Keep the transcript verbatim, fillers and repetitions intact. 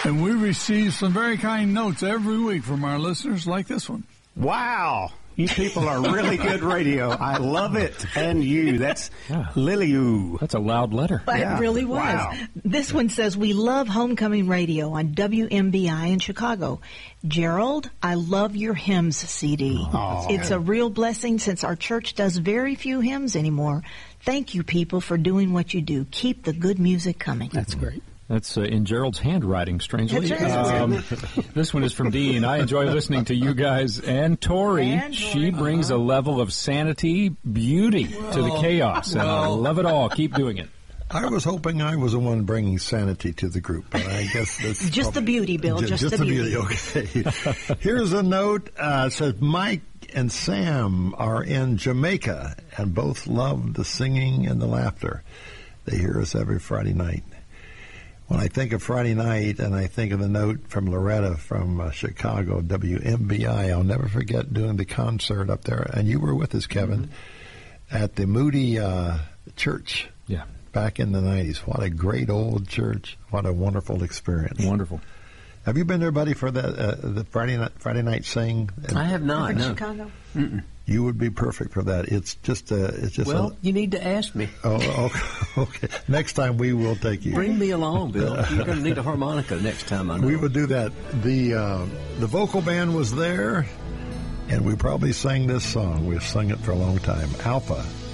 And we receive some very kind notes every week from our listeners like this one. Wow. You people are really good radio. I love it. And you. That's yeah. Lily-oo. That's a loud letter. Well, yeah. It really was. Wow. This one says, we love Homecoming Radio on W M B I in Chicago. Gerald, I love your hymns C D. Oh, it's a real blessing since our church does very few hymns anymore. Thank you, people, for doing what you do. Keep the good music coming. That's great. That's uh, in Gerald's handwriting, strangely. That's right. Um, this one is from Dean. I enjoy listening to you guys and Tori. And Tori. She brings a level of sanity, beauty to the chaos, and I love it all. Keep doing it. I was hoping I was the one bringing sanity to the group, but I guess that's just the beauty, Bill. Just, just, just the, the beauty. beauty. Okay. Here's a note. Uh, it says Mike and Sam are in Jamaica and both love the singing and the laughter. They hear us every Friday night. When I think of Friday night and I think of the note from Loretta from uh, Chicago, W M B I, I'll never forget doing the concert up there. And you were with us, Kevin, mm-hmm. at the Moody uh, Church. Yeah. Back in the nineties. What a great old church. What a wonderful experience. Wonderful. Have you been there, buddy, for the, uh, the Friday night, Friday night sing? I have not, In no. Chicago? Mm-mm. You would be perfect for that. It's just a... It's just well, a, you need to ask me. Oh, okay. Next time we will take you. Bring me along, Bill. You're going to need a harmonica next time, I know. We would do that. The, uh, the vocal band was there, and we probably sang this song. We've sung it for a long time. Alpha.